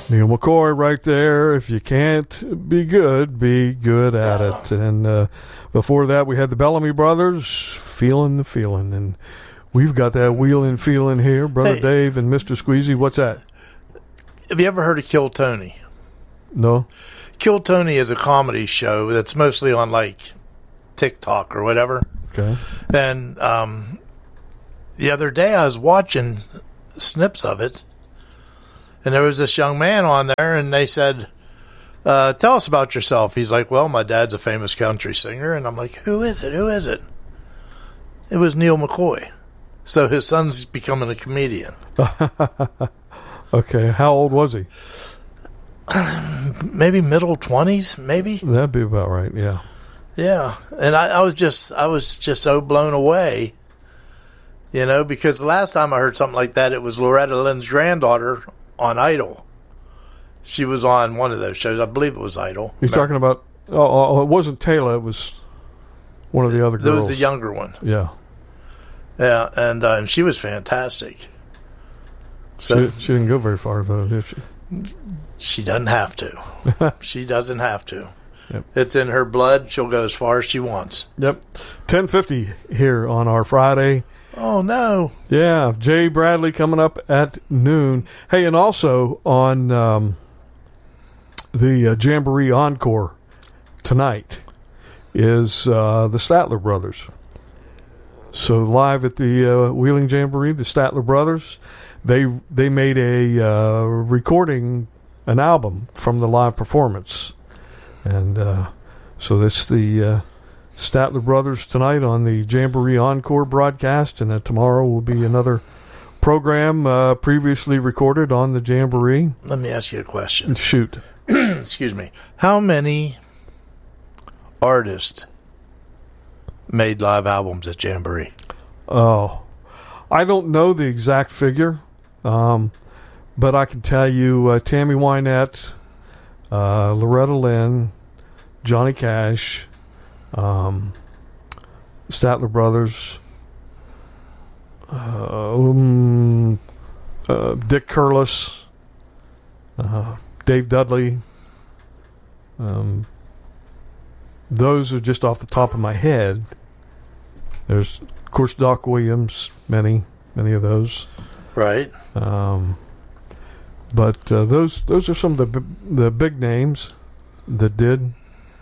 Neil McCoy right there. If you can't be good at it. And before that, we had the Bellamy Brothers, Feeling the Feeling. And we've got that wheeling feeling here. Brother Dave and Mr. Squeezy, what's that? Have you ever heard of Kill Tony? No. Kill Tony is a comedy show that's mostly on, like, TikTok or whatever. Okay. And the other day I was watching snips of it, and there was this young man on there, and they said, tell us about yourself. He's like, well, my dad's a famous country singer. And I'm like, who is it? It was Neil McCoy. So his son's becoming a comedian. Okay. How old was he? Maybe middle 20s, maybe. That'd be about right, yeah. Yeah. And I was just so blown away, because the last time I heard something like that, it was Loretta Lynn's granddaughter on Idol. She was on one of those shows. I believe it was Idol. You're talking about, it wasn't Taylor, it was one of the other girls. There was the younger one. Yeah. Yeah, and she was fantastic. So she didn't go very far, though, did she? She doesn't have to. She doesn't have to. Yep. It's in her blood. She'll go as far as she wants. Yep. 10:50 here on our Friday. Oh, no. Yeah, Jay Bradley coming up at noon. Hey, and also on the Jamboree Encore tonight is the Statler Brothers. So live at the Wheeling Jamboree, the Statler Brothers, they made a recording, an album from the live performance. And so it's the Statler Brothers tonight on the Jamboree Encore broadcast, and tomorrow will be another program previously recorded on the Jamboree. Let me ask you a question. Shoot. Excuse me. How many artists made live albums at Jamboree? Oh, I don't know the exact figure, but I can tell you Tammy Wynette, Loretta Lynn, Johnny Cash, Statler Brothers, Dick Curlis, Dave Dudley. Those are just off the top of my head. There's, of course, Doc Williams, many of those. Right. But those are some of the big names that did.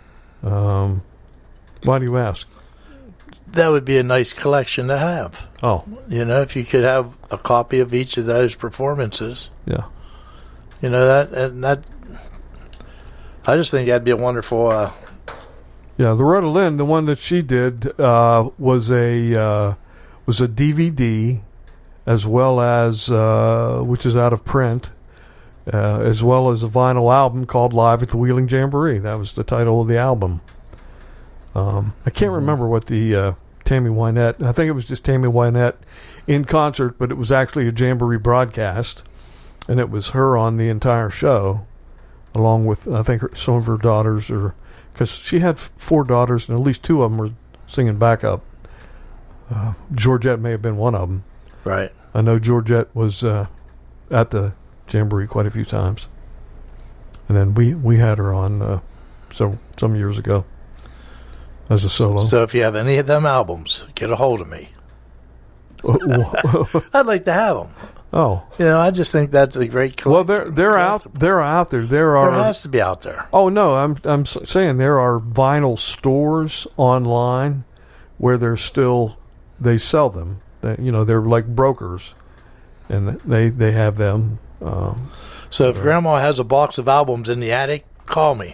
Why do you ask? That would be a nice collection to have. Oh. If you could have a copy of each of those performances. Yeah. That I just think that'd be a wonderful... Yeah, Loretta Lynn, the one that she did was a DVD, as well as which is out of print, as well as a vinyl album called Live at the Wheeling Jamboree. That was the title of the album. I can't remember what the Tammy Wynette. I think it was just Tammy Wynette in concert, but it was actually a Jamboree broadcast, and it was her on the entire show, along with I think some of her daughters or. Because she had 4 daughters, and at least 2 of them were singing backup. Georgette may have been one of them. Right. I know Georgette was at the Jamboree quite a few times. And then we had her on some years ago as a solo. So if you have any of them albums, get a hold of me. I'd like to have them. Oh, I just think that's a great collection. Well, they're out there. There has to be out there. Oh no, I'm saying there are vinyl stores online where they sell them. They're like brokers, and they have them. So if Grandma has a box of albums in the attic, call me.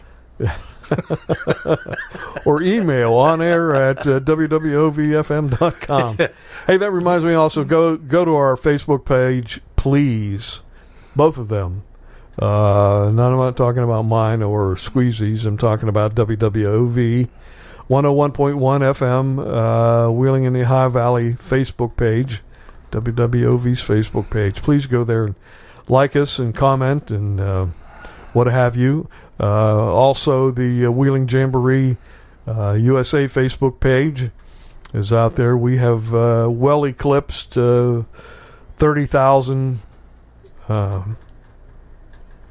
Or email on air at wwovfm.com. Hey, that reminds me also, go to our Facebook page, please. Both of them. I'm not talking about mine or Squeezy's. I'm talking about WWOV 101.1 FM, Wheeling in the High Valley Facebook page, WWOV's Facebook page. Please go there and like us and comment and what have you. Also, the Wheeling Jamboree USA Facebook page is out there. We have well eclipsed 30,000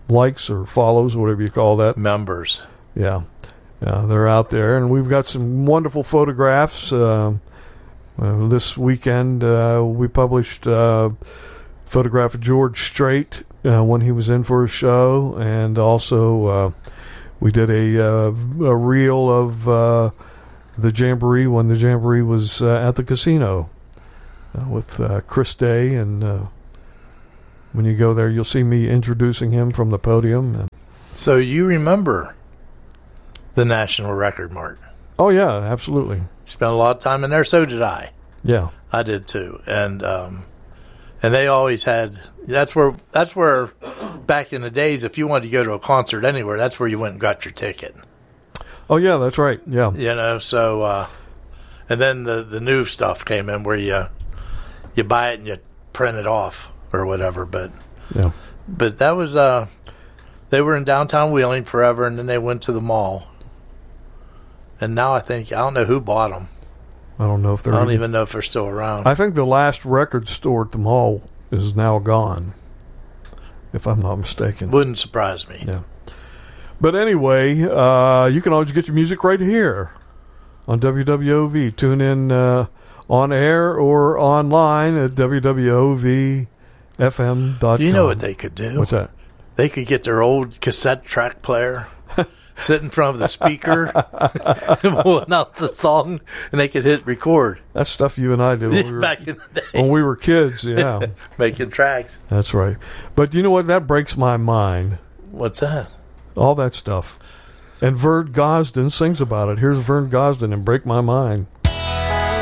likes or follows, whatever you call that. Members. Yeah. They're out there, and we've got some wonderful photographs. This weekend, we published a photograph of George Strait when he was in for a show, and also we did a reel of the Jamboree when the Jamboree was at the casino with Chris Day, and when you go there, you'll see me introducing him from the podium. So you remember the National Record Mart? Oh yeah, absolutely. Spent a lot of time in there. So did I. Yeah, I did too. And they always had. That's where back in the days, if you wanted to go to a concert anywhere, that's where you went and got your ticket. Oh yeah, that's right. Yeah. So and then the new stuff came in where you buy it and you print it off or whatever. But that was they were in downtown Wheeling forever, and then they went to the mall. And now I don't know who bought them. I don't know if they're. I don't even know if they're still around. I think the last record store at the mall is now gone, if I'm not mistaken. Wouldn't surprise me. Yeah. But anyway, you can always get your music right here on WWOV. Tune in on air or online at WWOVFM.com. Do you know what they could do? What's that? They could get their old cassette track player, sit in front of the speaker, and pull out the song, and they could hit record. That's stuff you and I did when back in the day. When we were kids, yeah. Making tracks. That's right. But you know what? That breaks my mind. What's that? All that stuff. And Vern Gosdin sings about it. Here's Vern Gosdin and Break My Mind.